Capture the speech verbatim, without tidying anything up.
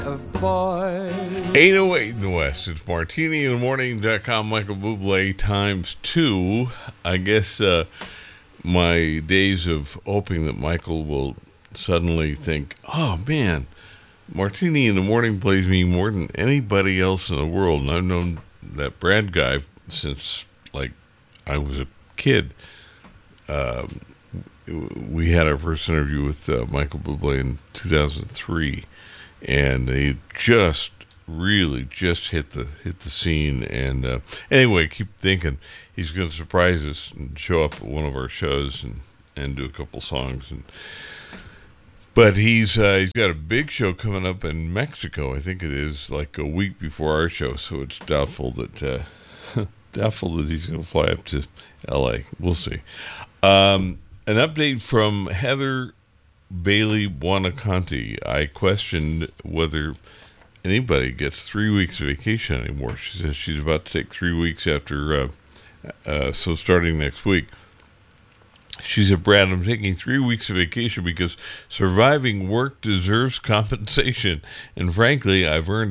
of boys. eight oh eight in the West. It's martini in the morning dot com. Michael Bublé times two. I guess uh, my days of hoping that Michael will suddenly think, oh man, Martini in the Morning plays me more than anybody else in the world. And I've known that Brad guy since like I was a kid. Um, we had our first interview with uh, Michael Bublé in two thousand three, and he just really just hit the hit the scene. And uh, anyway, keep thinking he's going to surprise us and show up at one of our shows and, and do a couple songs. And but he's uh, he's got a big show coming up in Mexico. I think it is like a week before our show, so it's doubtful that uh, doubtful that he's going to fly up to L A. We'll see. Um, an update from Heather Bailey Buonaconti. I questioned whether anybody gets three weeks of vacation anymore. She says she's about to take three weeks after, uh, uh, so starting next week. She said, Brad, I'm taking three weeks of vacation because surviving work deserves compensation. And frankly, I've earned